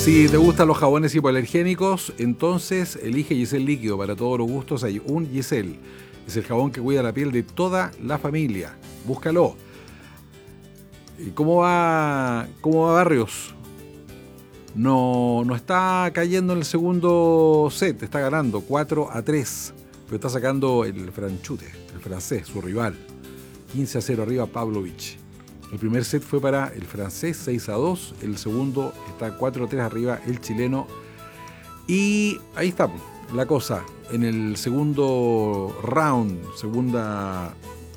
Si te gustan los jabones hipoalergénicos, entonces elige Giselle Líquido. Para todos los gustos hay un Giselle. Es el jabón que cuida la piel de toda la familia. Búscalo. ¿Cómo va Barrios? No está cayendo en el segundo set, está ganando 4-3, pero está sacando el franchute, el francés, su rival. 15-0 arriba Pavlovich. El primer set fue para el francés, 6-2, el segundo está 4-3 arriba el chileno. Y ahí está la cosa, en el segundo round, segunda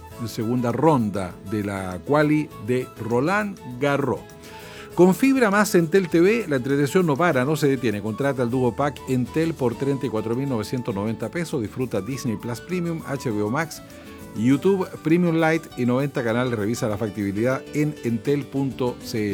ronda de la quali de Roland Garros. Con fibra más Entel TV, la entretención no para, no se detiene. Contrata el Duo Pack Entel por 34.990 pesos. Disfruta Disney Plus Premium, HBO Max, YouTube Premium Lite y 90 canales. Revisa la factibilidad en entel.cl.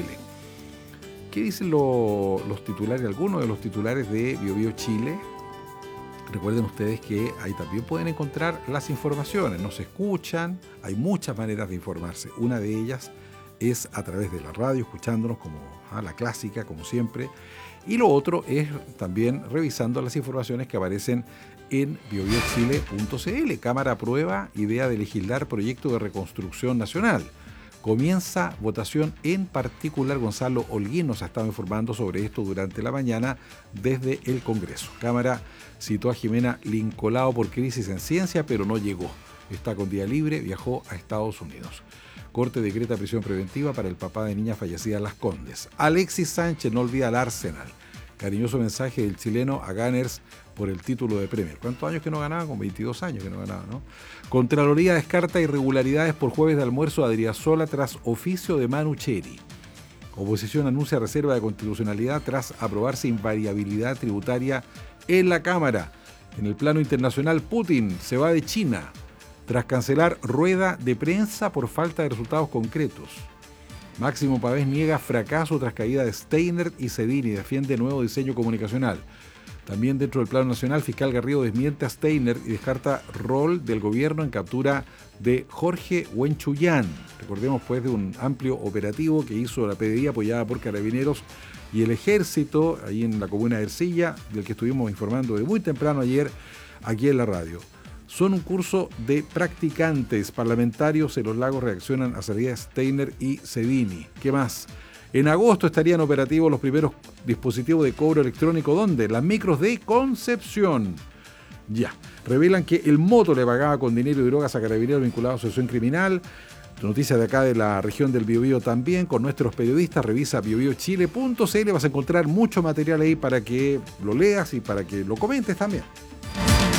¿Qué dicen los titulares? Algunos de los titulares de BioBio Chile. Recuerden ustedes que ahí también pueden encontrar las informaciones. Nos escuchan, hay muchas maneras de informarse. Una de ellas es a través de la radio, escuchándonos como a la clásica, como siempre. Y lo otro es también revisando las informaciones que aparecen en biobiochile.cl. Cámara aprueba idea de legislar proyecto de reconstrucción nacional. Comienza votación en particular. Gonzalo Holguín nos ha estado informando sobre esto durante la mañana desde el Congreso. Cámara citó a Jimena Lincolao por crisis en ciencia, pero no llegó. Está con día libre, viajó a Estados Unidos. Corte decreta prisión preventiva para el papá de niña fallecida en Las Condes. Alexis Sánchez no olvida al Arsenal. Cariñoso mensaje del chileno a Gunners por el título de Premier. ¿Cuántos años que no ganaba? Con 22 años que no ganaba, ¿no? Contraloría descarta irregularidades por jueves de almuerzo a Adriasola tras oficio de Manu Cheri. Oposición anuncia reserva de constitucionalidad tras aprobarse invariabilidad tributaria en la Cámara. En el plano internacional, Putin se va de China tras cancelar rueda de prensa por falta de resultados concretos. Máximo Pavés niega fracaso tras caída de Steiner y Cedini, defiende nuevo diseño comunicacional. También dentro del plano nacional, fiscal Garrido desmiente a Steiner y descarta rol del gobierno en captura de Jorge Huenchuyán. Recordemos pues de un amplio operativo que hizo la PDI apoyada por Carabineros y el Ejército, ahí en la comuna de Ercilla, del que estuvimos informando de muy temprano ayer aquí en la radio. Son un curso de practicantes parlamentarios en Los Lagos, reaccionan a salida de Steiner y Cedini. ¿Qué más? En agosto estarían operativos los primeros dispositivos de cobro electrónico. ¿Dónde? Las micros de Concepción. Ya. Revelan que el moto le pagaba con dinero y drogas a carabineros vinculados a asociación criminal. Noticias de acá de la región del Biobío también con nuestros periodistas. Revisa biobiochile.cl. Vas a encontrar mucho material ahí para que lo leas y para que lo comentes también.